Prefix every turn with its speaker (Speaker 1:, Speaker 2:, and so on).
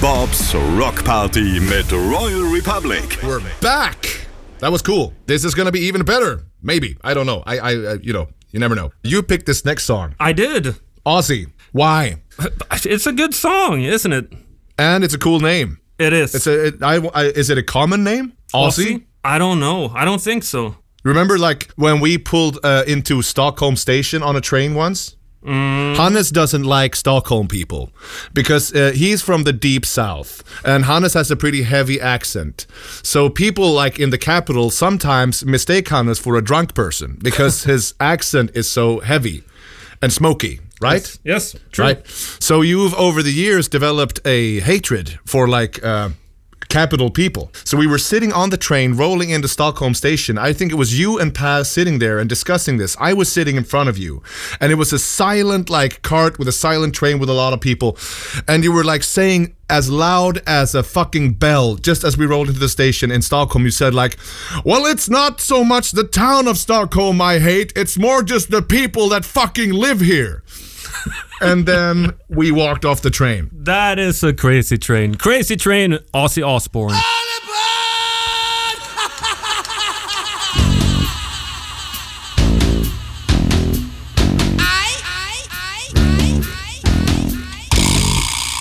Speaker 1: Bobs Rock Party mit Royal Republic.
Speaker 2: We're back. That was cool. This is gonna be even better. Maybe. I don't know. I you never know. You picked this next song.
Speaker 3: I did.
Speaker 2: Aussie. Why?
Speaker 3: It's a good song, isn't it?
Speaker 2: And it's a cool name.
Speaker 3: It is.
Speaker 2: Is it a common name? Aussie?
Speaker 3: I don't know. I don't think so.
Speaker 2: Remember, like, when we pulled into Stockholm Station on a train once? Hannes doesn't like Stockholm people because he's from the deep south and Hannes has a pretty heavy accent. So people like in the capital sometimes mistake Hannes for a drunk person because his accent is so heavy and smoky, right?
Speaker 3: Yes, true.
Speaker 2: Right. So you've over the years developed a hatred for like capital people. So we were sitting on the train rolling into Stockholm Station. I think it was you and Paz sitting there and discussing this. I was sitting in front of you and it was a silent like cart with a silent train with a lot of people. And you were like saying as loud as a fucking bell just as we rolled into the station in Stockholm. You said like, well, it's not so much the town of Stockholm I hate. It's more just the people that fucking live here. And then we walked off the train.
Speaker 3: That is a crazy train. Crazy train, Ozzy Osbourne.